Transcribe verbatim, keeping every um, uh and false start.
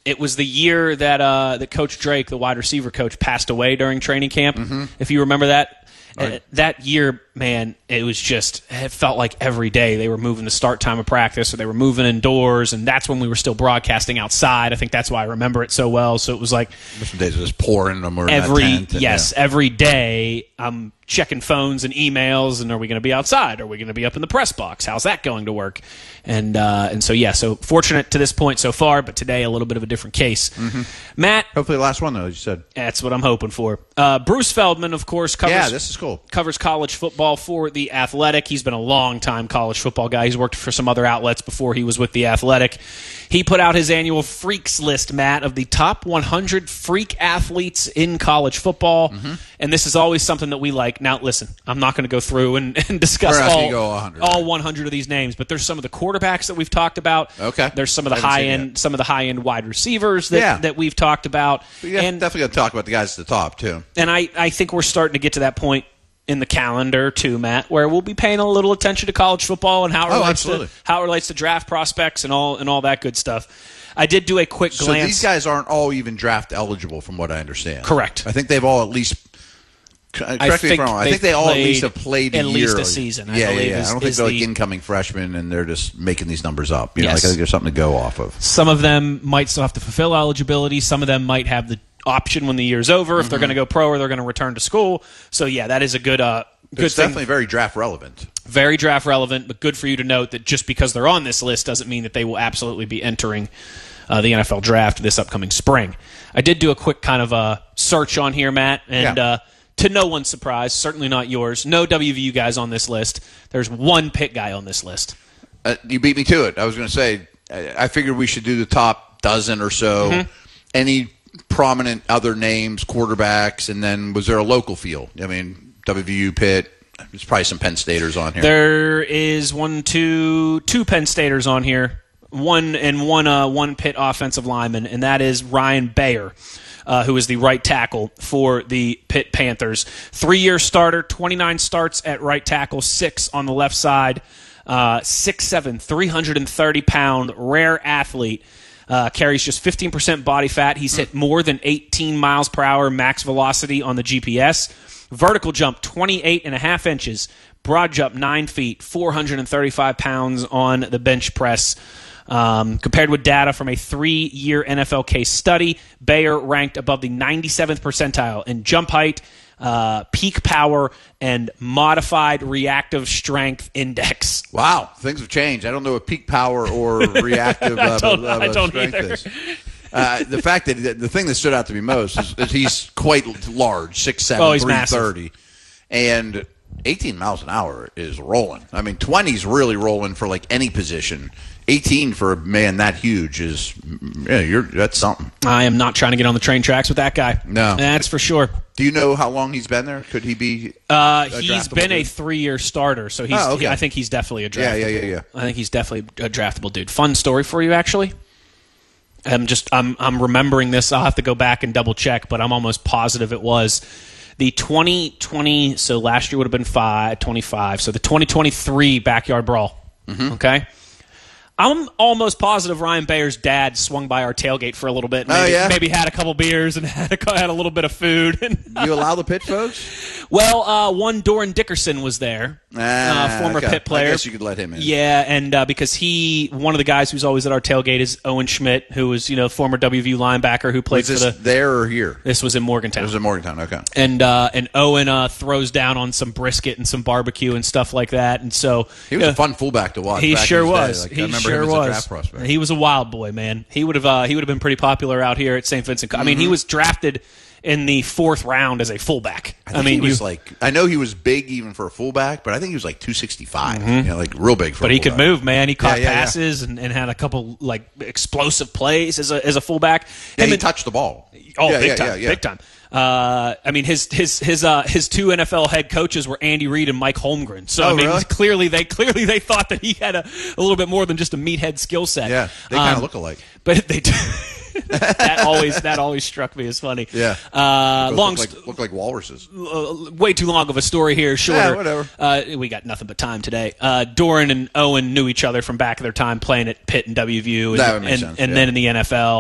it was the year that uh, that Coach Drake, the wide receiver coach, passed away during training camp. Mm-hmm. If you remember that. Right. Uh, that year, man, it was just, it felt like every day they were moving the start time of practice or they were moving indoors, and that's when we were still broadcasting outside. I think that's why I remember it so well. So it was like some days it was pouring them. Every, in that tent and, yes, yeah. every day I'm checking phones and emails, and are we going to be outside? Are we going to be up in the press box? How's that going to work? And uh, and so, yeah, so fortunate to this point so far, but today a little bit of a different case. Mm-hmm. Matt. Hopefully the last one, though, as you said. That's what I'm hoping for. Uh, Bruce Feldman, of course, covers, yeah, this is cool. covers college football for The Athletic. He's been a long-time college football guy. He's worked for some other outlets before he was with The Athletic. He put out his annual Freaks list, Matt, of the top one hundred freak athletes in college football. Mm-hmm. And this is always something that we like. Now, listen, I'm not going to go through and, and discuss all, go one hundred, all right? one hundred of these names, but there's some of the quarterbacks that we've talked about. Okay. There's some of the high-end some of the high-end wide receivers that, yeah. that we've talked about. Yeah, and definitely going to talk about the guys at the top, too. And I, I think we're starting to get to that point in the calendar too, Matt, where we'll be paying a little attention to college football and how it oh, relates absolutely. to how it relates to draft prospects and all and all that good stuff. I did do a quick so glance. So these guys aren't all even draft eligible, from what I understand. Correct. I think they've all at least. Correct I me think if I'm wrong. I think they all at least have played a at year. least a season. I yeah, believe yeah, yeah. Is, I don't think they're like the, incoming freshmen and they're just making these numbers up. You know, yes. like I think there's something to go off of. Some of them might still have to fulfill eligibility. Some of them might have the option when the year's over if mm-hmm. they're going to go pro or they're going to return to school. So yeah, that is a good. Uh, Good it's thing. Definitely very draft relevant. Very draft relevant, but good for you to note that just because they're on this list doesn't mean that they will absolutely be entering uh, the N F L draft this upcoming spring. I did do a quick kind of uh, search on here, Matt, and yeah. uh, to no one's surprise, certainly not yours, no W V U guys on this list. There's one Pitt guy on this list. Uh, you beat me to it. I was going to say, I, I figured we should do the top dozen or so. Mm-hmm. Any prominent other names, quarterbacks, and then was there a local feel? I mean, W V U, Pitt. There's probably some Penn Staters on here. There is one, two, two Penn Staters on here. One and one, uh, one Pitt offensive lineman, and that is Ryan Bayer, uh, who is the right tackle for the Pitt Panthers. Three-year starter, twenty-nine starts at right tackle, six on the left side. Uh, six seven, three hundred thirty pound, rare athlete. Uh, carries just fifteen percent body fat. He's hit more than eighteen miles per hour max velocity on the G P S. Vertical jump, twenty-eight and a half inches. Broad jump, nine feet, four hundred thirty-five pounds on the bench press. Um, compared with data from a three-year N F L case study, Bayer ranked above the ninety-seventh percentile in jump height, uh, peak power, and modified reactive strength index. Wow, things have changed. I don't know what peak power or reactive uh, I don't, uh, I don't strength either. is. Uh, the fact that the thing that stood out to me most is, is he's quite large, six seven, oh, he's three thirty, and eighteen miles an hour is rolling. I mean, twenty is really rolling for like any position. eighteen for a man that huge is yeah, you're that's something. I am not trying to get on the train tracks with that guy. No, that's for sure. Do you know how long he's been there? Could he be? Uh, he's been dude? a three-year starter, so he's. Oh, okay. he, I think he's definitely a draftable. Yeah, yeah, yeah, yeah. I think he's definitely a draftable dude. Fun story for you, actually. I'm just I'm I'm remembering this. I'll have to go back and double check, but I'm almost positive it was the twenty twenty. So last year would have been five, twenty-five. So the twenty twenty-three Backyard Brawl. Mm-hmm. Okay. I'm almost positive Ryan Bayer's dad swung by our tailgate for a little bit. Maybe, oh, yeah? maybe had a couple beers and had a, had a little bit of food. You allow the Pitt folks? Well, uh, one Doran Dickerson was there, ah, uh, former okay. Pitt player. I guess you could let him in. Yeah, and uh, because he, one of the guys who's always at our tailgate is Owen Schmidt, who was, you know, former W V U linebacker who played was this for the. there or here? This was in Morgantown. It was in Morgantown. Okay. And uh, and Owen uh, throws down on some brisket and some barbecue and stuff like that, and so he was uh, a fun fullback to watch. He back sure in his was. Day. Like, he I remember sure him as was. a draft prospect. He was a wild boy, man. He would have uh, he would have been pretty popular out here at Saint Vincent. I mean, mm-hmm. he was drafted in the fourth round as a fullback. I, I mean, he was you, like I know he was big even for a fullback, but I think he was like two sixty-five. Mm-hmm. You know, like real big for. But a he fullback. could move, man. He caught yeah, yeah, passes yeah. And, and had a couple like explosive plays as a as a fullback. Yeah, Him he and, touched the ball. Oh, yeah, big yeah, time, yeah, yeah. big time. Uh, I mean, his his his uh, his two N F L head coaches were Andy Reid and Mike Holmgren. So oh, I mean, really? clearly they clearly they thought that he had a, a little bit more than just a meathead skill set. Yeah, they kind of um, look alike. But they. that always that always struck me as funny. Yeah, uh, long look like, look like walruses. Uh, way too long of a story here. Shorter. Yeah, whatever. Uh, we got nothing but time today. Uh, Doran and Owen knew each other from back of their time playing at Pitt and W V U, and, That would make and, sense, and yeah. then in the N F L.